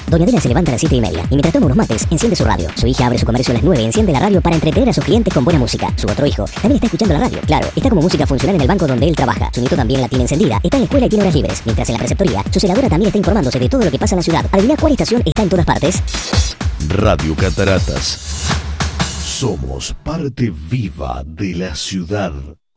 Doña Adela se levanta a las 7:30 y mientras toma unos mates, enciende su radio. Su hija abre su comercio a las 9, enciende la radio para entretener a sus clientes con buena música. Su otro hijo también está escuchando la radio. Claro, está como música funcional en el banco donde él trabaja. Su nieto también la tiene encendida. Está en la escuela y tiene horas libres. Mientras en la preceptoría, su celadora también está informándose de todo lo que pasa en la ciudad. Adivina cuál estación está en todas partes. Radio Cataratas. Somos parte viva de la ciudad.